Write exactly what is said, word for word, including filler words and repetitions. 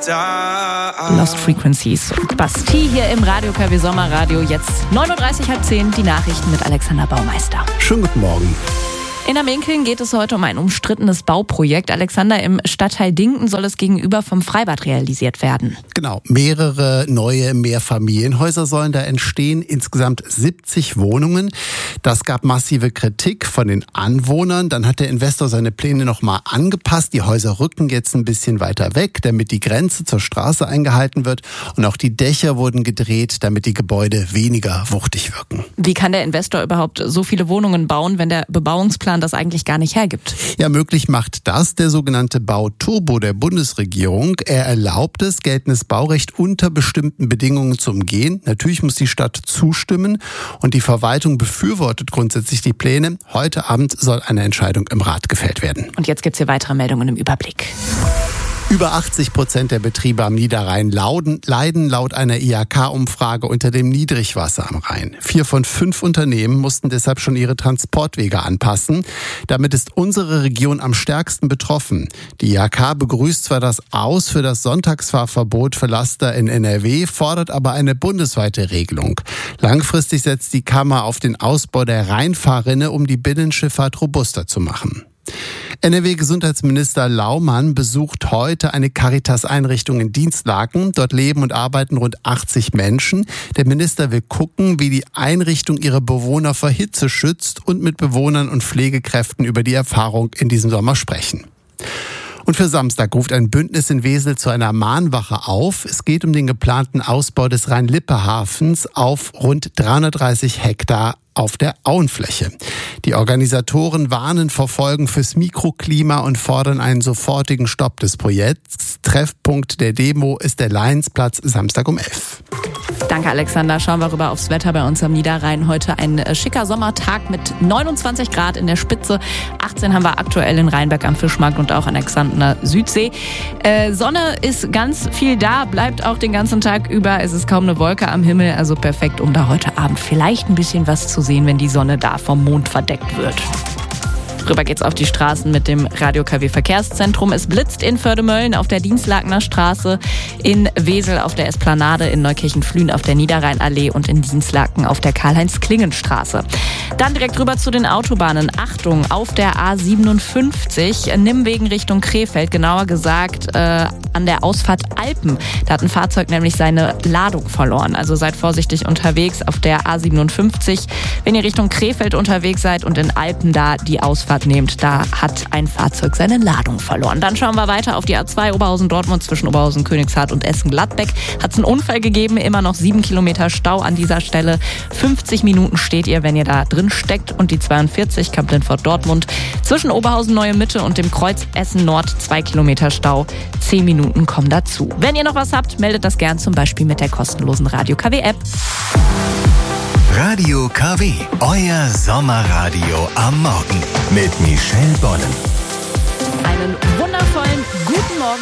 Lost Frequencies und Bastille hier im Radio K W Sommerradio. Jetzt neun Uhr dreißig, halb zehn, die Nachrichten mit Alexander Baumeister. Schönen guten Morgen. In Erminkeln geht es heute um ein umstrittenes Bauprojekt. Alexander, im Stadtteil Dinken soll es gegenüber vom Freibad realisiert werden. Genau, mehrere neue Mehrfamilienhäuser sollen da entstehen, insgesamt siebzig Wohnungen. Das gab massive Kritik von den Anwohnern. Dann hat der Investor seine Pläne nochmal angepasst. Die Häuser rücken jetzt ein bisschen weiter weg, damit die Grenze zur Straße eingehalten wird. Und auch die Dächer wurden gedreht, damit die Gebäude weniger wuchtig wirken. Wie kann der Investor überhaupt so viele Wohnungen bauen, wenn der Bebauungsplan das eigentlich gar nicht hergibt? Ja, möglich macht das der sogenannte Bauturbo der Bundesregierung. Er erlaubt es, geltendes Baurecht unter bestimmten Bedingungen zu umgehen. Natürlich muss die Stadt zustimmen und die Verwaltung befürwortet grundsätzlich die Pläne. Heute Abend soll eine Entscheidung im Rat gefällt werden. Und jetzt gibt's hier weitere Meldungen im Überblick. Über achtzig Prozent der Betriebe am Niederrhein lauden, leiden laut einer I H K-Umfrage unter dem Niedrigwasser am Rhein. Vier von fünf Unternehmen mussten deshalb schon ihre Transportwege anpassen. Damit ist unsere Region am stärksten betroffen. Die I H K begrüßt zwar das Aus für das Sonntagsfahrverbot für Laster in N R W, fordert aber eine bundesweite Regelung. Langfristig setzt die Kammer auf den Ausbau der Rheinfahrrinne, um die Binnenschifffahrt robuster zu machen. N R W-Gesundheitsminister Laumann besucht heute eine Caritas-Einrichtung in Dinslaken. Dort leben und arbeiten rund achtzig Menschen. Der Minister will gucken, wie die Einrichtung ihre Bewohner vor Hitze schützt und mit Bewohnern und Pflegekräften über die Erfahrung in diesem Sommer sprechen. Und für Samstag ruft ein Bündnis in Wesel zu einer Mahnwache auf. Es geht um den geplanten Ausbau des Rhein-Lippe-Hafens auf rund dreihundertdreißig Hektar auf der Auenfläche. Die Organisatoren warnen vor Folgen fürs Mikroklima und fordern einen sofortigen Stopp des Projekts. Treffpunkt der Demo ist der Lions-Platz Samstag um elf. Danke, Alexander. Schauen wir rüber aufs Wetter bei uns am Niederrhein. Heute ein schicker Sommertag mit neunundzwanzig Grad in der Spitze. achtzehn haben wir aktuell in Rheinberg am Fischmarkt und auch an der Xantener Südsee. Äh, Sonne ist ganz viel da, bleibt auch den ganzen Tag über. Es ist kaum eine Wolke am Himmel, also perfekt, um da heute Abend vielleicht ein bisschen was zu sehen, wenn die Sonne da vom Mond verdeckt wird. Rüber geht's auf die Straßen mit dem Radio K W Verkehrszentrum. Es blitzt in Förde-Mölln auf der Dienstlakener Straße, in Wesel auf der Esplanade, in Neukirchen-Flühen auf der Niederrheinallee und in Dienstlaken auf der Karl-Heinz-Klingen-Straße. Dann direkt rüber zu den Autobahnen. Achtung, auf der A siebenundfünfzig, Nimmwegen Richtung Krefeld, genauer gesagt äh, an der Ausfahrt Alpen. Da hat ein Fahrzeug nämlich seine Ladung verloren. Also seid vorsichtig unterwegs auf der A siebenundfünfzig. Wenn ihr Richtung Krefeld unterwegs seid und in Alpen da die Ausfahrt nehmt, da hat ein Fahrzeug seine Ladung verloren. Dann schauen wir weiter auf die A zwei Oberhausen-Dortmund zwischen Oberhausen-Königshardt und Essen-Gladbeck. Hat es einen Unfall gegeben, immer noch sieben Kilometer Stau an dieser Stelle. fünfzig Minuten steht ihr, wenn ihr da drin steckt. Und die zweiundvierzig Kamp-Lindfort-Dortmund zwischen Oberhausen-Neue Mitte und dem Kreuz Essen-Nord, zwei Kilometer Stau. zehn Minuten kommen dazu. Wenn ihr noch was habt, meldet das gern zum Beispiel mit der kostenlosen Radio K W App. Radio K W, euer Sommerradio am Morgen mit Michelle Bonnen. Einen wundervollen guten Morgen.